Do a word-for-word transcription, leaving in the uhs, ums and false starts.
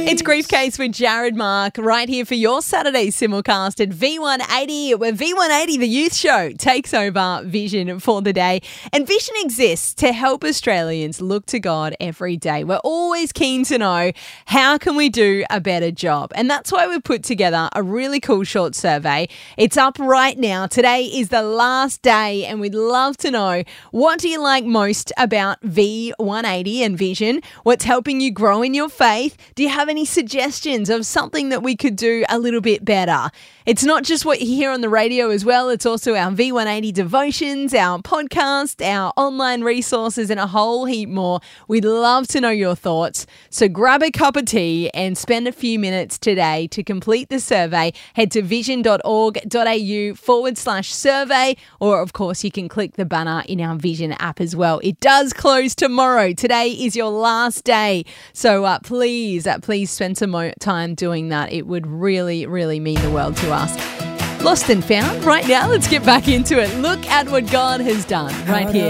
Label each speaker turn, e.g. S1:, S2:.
S1: It's Griefcase with Jared Mark right here for your Saturday simulcast at V one eighty, where V one eighty, the youth show, takes over Vision for the day. And Vision exists to help Australians look to God every day. We're always keen to know, how can we do a better job? And that's why we've put together a really cool short survey. It's up right now. Today is the last day, and we'd love to know, what do you like most about V one eighty and Vision? What's helping you grow in your faith? Do you have any suggestions of something that we could do a little bit better? It's not just what you hear on the radio as well. It's also our V one eighty devotions, our podcast, our online resources, and a whole heap more. We'd love to know your thoughts. So grab a cup of tea and spend a few minutes today to complete the survey. Head to vision.org.au forward slash survey, or of course you can click the banner in our Vision app as well. It does close tomorrow. Today is your last day. So uh, please, uh, please spend some more time doing that. It would really, really mean the world to us. Lost and found right now. Let's get back into it. Look at what God has done right here.